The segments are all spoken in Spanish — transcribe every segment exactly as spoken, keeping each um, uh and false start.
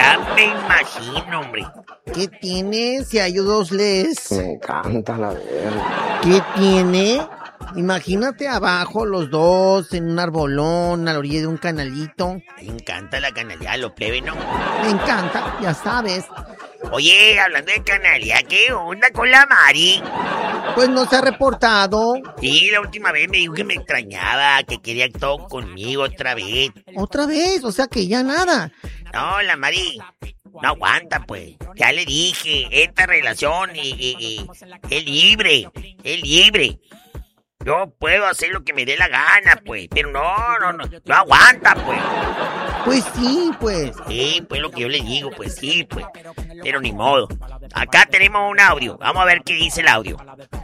Ya me imagino, hombre. ¿Qué tiene si hay dos les? Me encanta la verga. ¿Qué tiene? Imagínate abajo los dos en un arbolón a la orilla de un canalito. Me encanta la canalidad, lo plebe, ¿no? Me encanta, ya sabes. Oye, hablando de canalidad, ¿qué onda con la Mari? Pues no se ha reportado. Sí, la última vez me dijo que me extrañaba, que quería todo conmigo otra vez. ¿Otra vez? O sea que ya nada. No, la Mari no aguanta, pues. Ya le dije, esta relación y, y, y, es libre, es libre. Yo puedo hacer lo que me dé la gana, pues. Pero no, no, no, no aguanta, pues. Pues sí, pues. Sí, pues lo que yo le digo, pues sí, pues. Pero ni modo. Acá tenemos un audio. Vamos a ver qué dice el audio.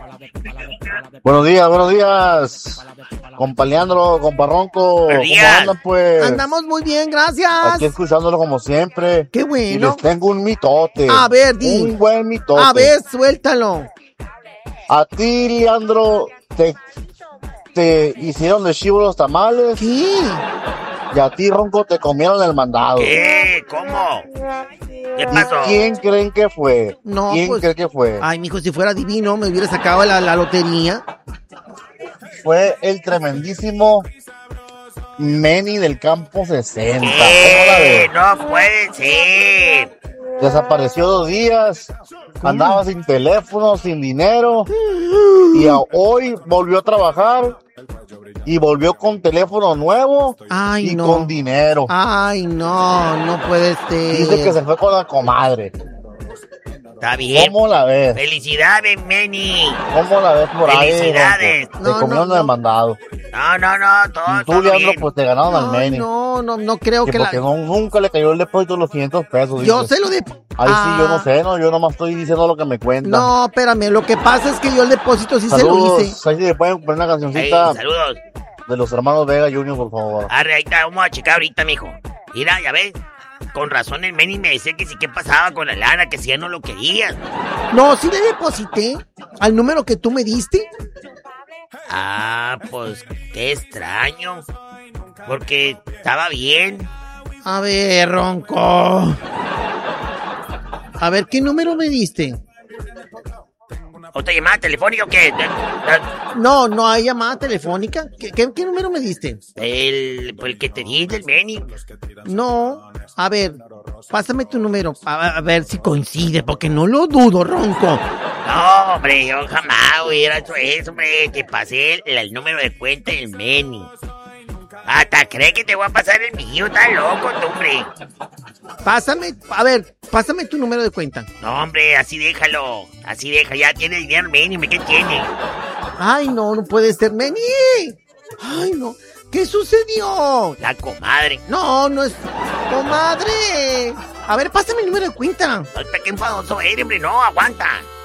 Buenos días, buenos días. Compa Leandro, compa Ronco. Buenos ¿Cómo días. andan, pues? Andamos muy bien, gracias. Aquí escuchándolo como siempre. Qué Y bueno. les tengo un mitote. A ver, di. Un buen mitote. A ver, suéltalo. A ti, Leandro, te, te hicieron de chivo los tamales. ¿Qué? Y a ti, Ronco, te comieron el mandado. ¿Qué? ¿Cómo? ¿Qué ¿Y pasó? quién creen que fue? No, ¿Quién pues- cree que fue? Ay, mijo, si fuera divino, me hubiera sacado la, la lotería. Fue el tremendísimo Meni del campo sesenta. ¿Cómo la ¿Qué? ves? No puede ser. Desapareció dos días, andaba sin teléfono, sin dinero, y a- hoy volvió a trabajar y volvió con teléfono nuevo Ay, y no. con dinero. Ay, no, no puede ser. Dice que se fue con la comadre. Está bien. ¿Cómo la ves? Felicidades, Meni. ¿Cómo la ves por ahí? Felicidades. Ronco? Te No, comieron no, el no. mandado. No, no, no, todo, Y tú, todo Leandro, bien. pues te ganaron al Ay, Meni. no, no, no creo Que que porque la... no, nunca le cayó el depósito de los quinientos pesos. Yo dice. se lo de... Ahí sí, yo no Ah, sé, no, yo nomás estoy diciendo lo que me cuentan. No, espérame, lo que pasa es que yo el depósito sí se lo Saludos, hice. ahí sí le pueden poner una Ey, cancioncita saludos. de los hermanos Vega Junior, por favor. Arre, ahí está, vamos a checar ahorita, mijo. Mira, ya ves. Con razón el Meni me decía que sí, ¿qué pasaba con la lana? Que si ya no lo querías. No, sí le deposité al número que tú me diste. Ah, pues qué extraño. Porque estaba bien. A ver, Ronco. A ver, ¿qué número me diste? ¿Otra llamada telefónica o qué? No, no hay llamada telefónica. ¿Qué, qué, qué número me diste? El, pues el que te dije, el Meni. No, a ver, pásame tu número. A, a ver si coincide, porque no lo dudo, Ronco. No, hombre, yo jamás hubiera hecho eso, hombre. Te pasé el, el número de cuenta del Meni. Hasta cree que te voy a pasar el mío, está loco, tú, hombre. Pásame, a ver, pásame tu número de cuenta. No, hombre, así déjalo. Así deja, ya tiene dinero el Meni, ¿qué tiene? Ay, no, no puede ser, Meni. Ay, no. ¿Qué sucedió? La comadre. No, no es... ¡Comadre! A ver, pásame el número de cuenta. Hasta qué enfadoso eres, hombre, no, aguanta.